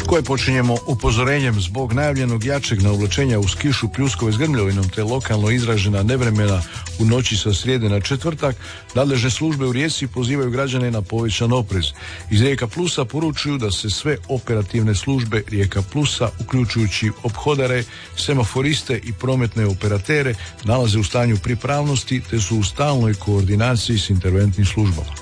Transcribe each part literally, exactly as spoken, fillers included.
koje počinjemo upozorenjem zbog najavljenog jačeg naoblačenja uz kišu, pljuskove s grmljavinom te lokalno izražena nevremena u noći sa srijede na četvrtak. Nadležne službe u Rijeci pozivaju građane na povećan oprez. Iz Rijeka Plusa poručuju da se sve operativne službe Rijeka Plusa, uključujući ophodare, semaforiste i prometne operatere, nalaze u stanju pripravnosti te su u stalnoj koordinaciji s interventnim službama.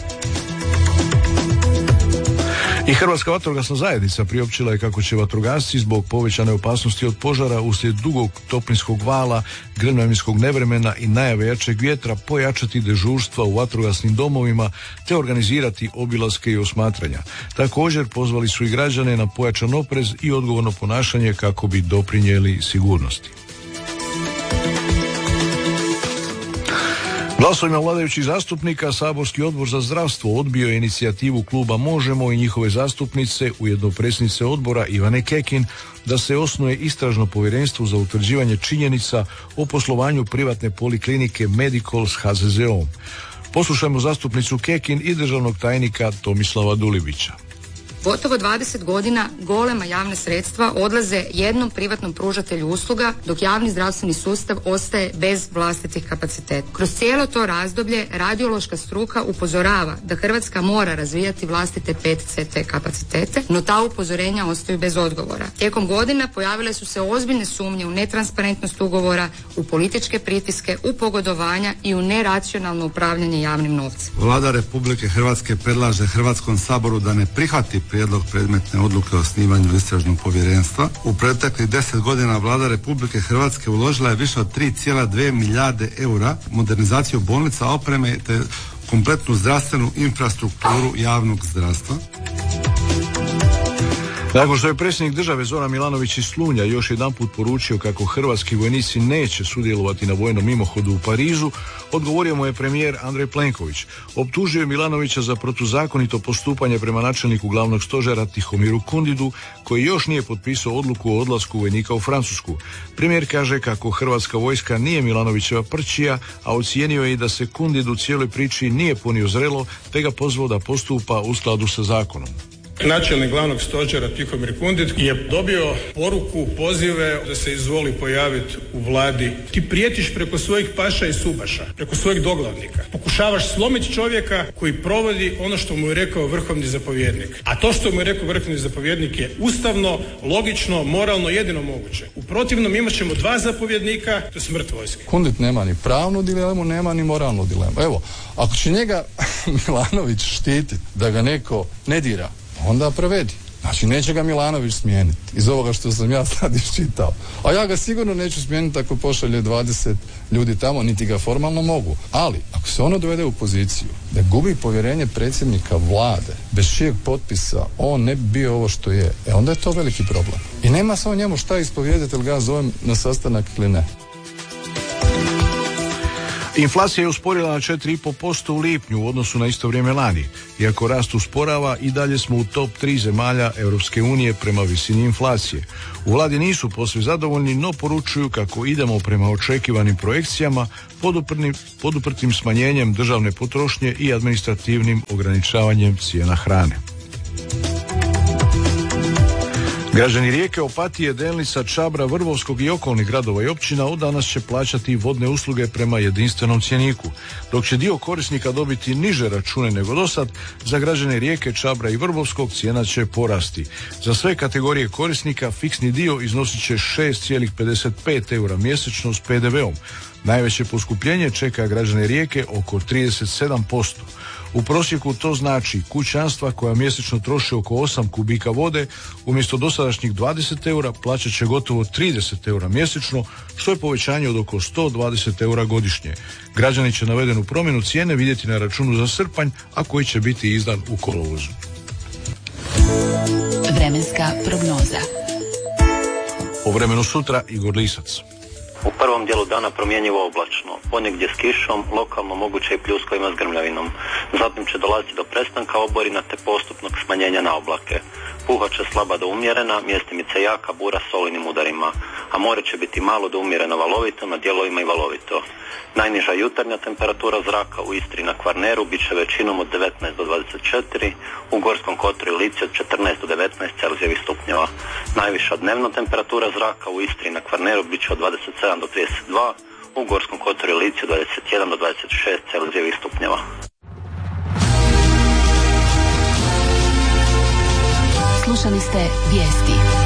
I Hrvatska vatrogasna zajednica priopćila je kako će vatrogasci zbog povećane opasnosti od požara uslijed dugog toplinskog vala, grmljavinskog nevremena i najave jačeg vjetra pojačati dežurstva u vatrogasnim domovima te organizirati obilaske i osmatranja. Također pozvali su i građane na pojačan oprez i odgovorno ponašanje kako bi doprinijeli sigurnosti. Glasovima vladajućih zastupnika Saborski odbor za zdravstvo odbio je inicijativu kluba Možemo i njihove zastupnice, ujedno predsjednice odbora Ivane Kekin, da se osnuje istražno povjerenstvo za utvrđivanje činjenica o poslovanju privatne poliklinike Medikol s H Z Z O-om. Poslušajmo zastupnicu Kekin i državnog tajnika Tomislava Dulibića. Gotovo dvadeset godina golema javna sredstva odlaze jednom privatnom pružatelju usluga, dok javni zdravstveni sustav ostaje bez vlastitih kapaciteta. Kroz cijelo to razdoblje radiološka struka upozorava da Hrvatska mora razvijati vlastite P E T C T kapacitete, no ta upozorenja ostaju bez odgovora. Tijekom godina pojavile su se ozbiljne sumnje u netransparentnost ugovora, u političke pritiske, u pogodovanja i u neracionalno upravljanje javnim novcem. Vlada Republike Hrvatske predlaže Hrvatskom saboru da ne prihvati prijedlog predmetne odluke o osnivanju istražnog povjerenstva. U proteklih deset godina Vlada Republike Hrvatske uložila je više od tri zarez dvije milijarde eura modernizaciju bolnica, opreme te kompletnu zdravstvenu infrastrukturu javnog zdravstva. Nakon što je predsjednik države Zoran Milanović iz Slunja još jedanput poručio kako hrvatski vojnici neće sudjelovati na vojnom mimohodu u Parizu, odgovorio mu je premijer Andrej Plenković. Optužio je Milanovića za protuzakonito postupanje prema načelniku glavnog stožera Tihomiru Kundidu, koji još nije potpisao odluku o odlasku vojnika u Francusku. Premijer kaže kako hrvatska vojska nije Milanovićeva prčija, a ocijenio je i da se Kundid u cijeloj priči nije ponio zrelo, te ga pozvao da postupa u skladu sa zakonom. Načelnik glavnog stožera Tihomir Kundid je dobio poruku, pozive da se izvoli pojaviti u vladi. Ti prijetiš preko svojih paša i subaša, preko svojih doglavnika. Pokušavaš slomiti čovjeka koji provodi ono što mu je rekao vrhovni zapovjednik. A to što mu je rekao vrhovni zapovjednik je ustavno, logično, moralno, jedino moguće. U protivnom imat ćemo dva zapovjednika, to je smrt vojske. Kundid nema ni pravnu dilemu, nema ni moralnu dilemu. Evo, ako će njega Milanović štititi da ga neko ne dira, onda prevedi. Znači, neće ga Milanović smijeniti iz ovoga što sam ja sad iščitao. A ja ga sigurno neću smijeniti ako pošalje dvadeset ljudi tamo, niti ga formalno mogu. Ali, ako se ono dovede u poziciju da gubi povjerenje predsjednika vlade, bez čijeg potpisa on ne bi bio ovo što je, e onda je to veliki problem. I nema samo njemu šta ispovijedati, ili ga zovem na sastanak ili ne. Inflacija je usporila na četiri zarez pet posto u lipnju u odnosu na isto vrijeme lani. Iako rast usporava, i dalje smo u top tri zemalja Europske unije prema visini inflacije. U vladi nisu posve zadovoljni, no poručuju kako idemo prema očekivanim projekcijama, poduprtim, poduprtim smanjenjem državne potrošnje i administrativnim ograničavanjem cijena hrane. Građani Rijeke, Opatije, Delnica, Čabra, Vrbovskog i okolnih gradova i općina od danas će plaćati vodne usluge prema jedinstvenom cjeniku. Dok će dio korisnika dobiti niže račune nego dosad, za građane Rijeke, Čabra i Vrbovskog cijena će porasti. Za sve kategorije korisnika fiksni dio iznosit će šest zarez pedeset pet eura mjesečno s pe de veom. Najveće poskupljenje čeka građane Rijeke oko trideset sedam posto. U prosjeku to znači kućanstva koja mjesečno troše oko osam kubika vode, umjesto dosadašnjih dvadeset eura plaćat će gotovo trideset eura mjesečno, što je povećanje od oko sto dvadeset eura godišnje. Građani će navedenu promjenu cijene vidjeti na računu za srpanj, a koji će biti izdan u kolovozu. Vremenska prognoza. O vremenu sutra Igor Lisac. U prvom dijelu dana promjenjivo oblačno, ponegdje s kišom, lokalno moguće i pljuskovima s grmljavinom. Zatim će dolaziti do prestanka oborina te postupnog smanjenja na oblake. Puhat će slaba do umjerena, mjestimice jaka bura s olujnim udarima, a more će biti malo do umjereno valovito, na dijelovima i valovito. Najniža jutarnja temperatura zraka u Istri i na Kvarneru bit će većinom od devetnaest do dvadeset četiri, u Gorskom kotaru i Lici od četrnaest do devetnaest Celzijevih stupnjeva. Najviša dnevna temperatura zraka u Istri i na Kvarneru bit će od dvadeset sedam do trideset dva, u Gorskom kotaru i Lici od dvadeset jedan do dvadeset šest Celzijevih stupnjeva. Slušali ste vijesti.